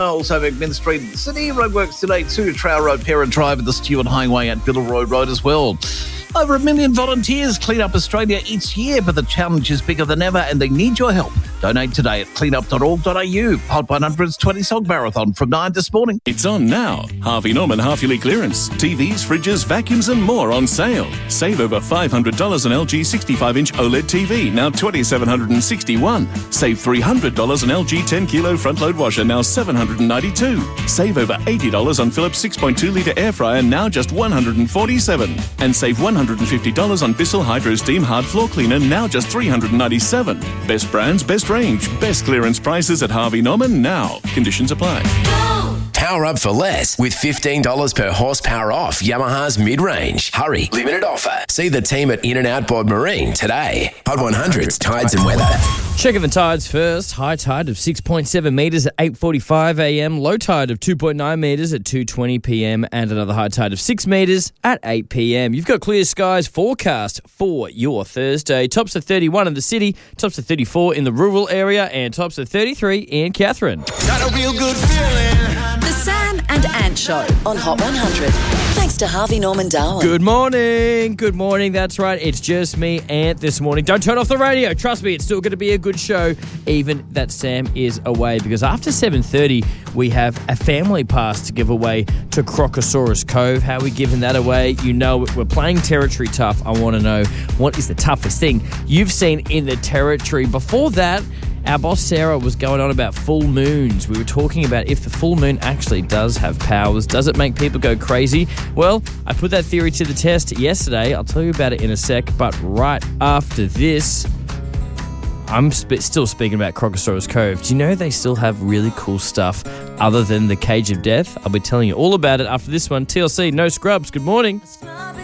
Also, McMinn Street, City roadworks today too. Trail Road, Parent Drive, and the Stewart Highway at Biddle Road as well. Over 1 million volunteers clean up Australia each year, but the challenge is bigger than ever and they need your help. Donate today at cleanup.org.au. Pod 100's 20 Song Marathon from 9 this morning. It's on now. Harvey Norman half-yearly clearance. TVs, fridges, vacuums and more on sale. Save over $500 on LG 65-inch OLED TV, now $2,761. Save $300 on LG 10-kilo front-load washer, now $792. Save over $80 on Philips 6.2-litre air fryer, now just $147. And save $150 on Bissell Hydro Steam Hard Floor Cleaner, now just $397. Best brands, best range, best clearance prices at Harvey Norman now. Conditions apply. Power up for less with $15 per horsepower off Yamaha's mid-range. Hurry, limited offer. See the team at In-N-Out Bod Marine today. Pod 100's Tides and Weather. Checking the tides first. High tide of 6.7 metres at 8:45 a.m. Low tide of 2.9 metres at 2:20 p.m. And another high tide of 6 metres at 8 p.m. You've got clear skies forecast for your Thursday. Tops of 31 in the city, tops of 34 in the rural area, and tops of 33 in Katherine. Got a real good feeling. The Sam and Ant Show on Hot 100. Thanks to Harvey Norman Darwin. Good morning. Good morning. That's right. It's just me, Ant, this morning. Don't turn off the radio. Trust me, it's still going to be a good show, even that Sam is away. Because after 7:30, we have a family pass to give away to Crocosaurus Cove. How are we giving that away? You know, we're playing Territory Tough. I want to know, what is the toughest thing you've seen in the Territory? Before that, our boss Sarah was going on about full moons. We were talking about if the full moon actually does have powers. Does it make people go crazy? Well, I put that theory to the test yesterday. I'll tell you about it in a sec. But right after this, I'm still speaking about Crocosaurus Cove. Do you know they still have really cool stuff other than the Cage of Death? I'll be telling you all about it after this one. TLC, No Scrubs. Good morning.